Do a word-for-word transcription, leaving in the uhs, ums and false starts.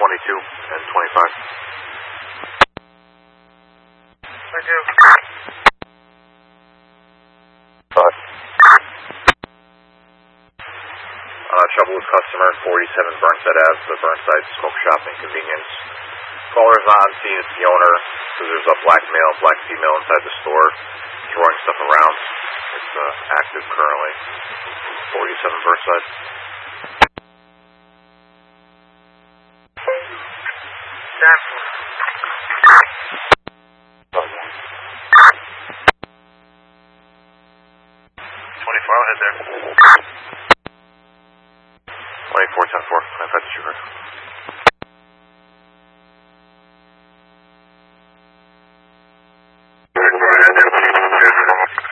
twenty-two and twenty-five. twenty-two. Five. Uh, trouble with customer, forty-seven Burnside Ave, the Burnside Smoke Shop and Convenience. Caller is not on scene, it's the owner, because there's a black male, black female inside the store, throwing stuff around. It's uh, active currently. forty-seven Burnside. twenty-four, I'll head there. twenty-four ten four, twenty-five to Sugar.